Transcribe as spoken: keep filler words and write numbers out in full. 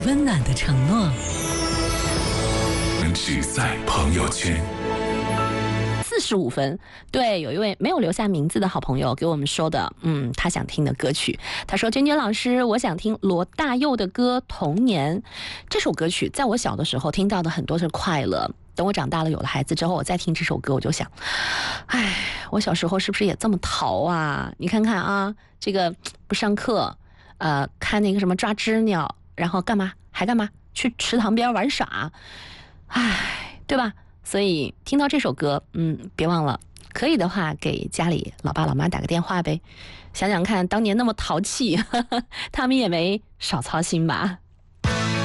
温暖的承诺， 只在朋友圈。 四十五分，对，有一位没有留下名字的好朋友给我们说的，嗯，他想听的歌曲。他说：“娟娟老师，我想听罗大佑的歌《童年》。这首歌曲在我小的时候听到的很多是快乐。等我长大了有了孩子之后，我再听这首歌，我就想，哎，我小时候是不是也这么淘啊？你看看啊，这个不上课，呃，看那个什么抓知鸟，然后干嘛还干嘛？去池塘边玩耍，哎，对吧？”所以听到这首歌，嗯，别忘了，可以的话给家里老爸老妈打个电话呗，想想看当年那么淘气，呵呵，他们也没少操心吧。